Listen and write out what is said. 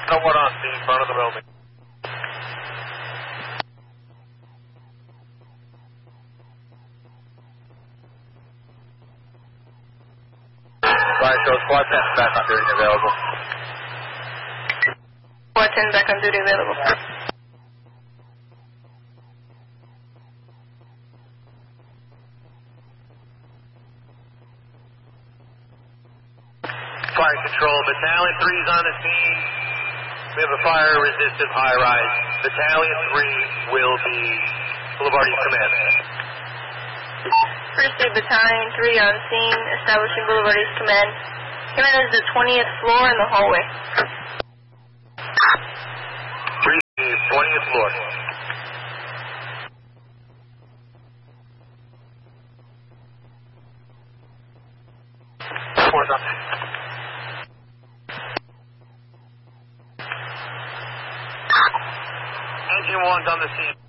Someone on scene, front of the building. Fire show squad 10 back on duty available. Squad 10 back on duty available. Fire control, Battalion 3 is on the scene. We have a fire-resistant high-rise. Battalion 3 will be Boulevard East Command. First Aid Battalion 3 on scene, establishing Boulevard East Command. Command is the 20th floor in the hallway. 20th floor. Floor's up. Engine 1's on the scene.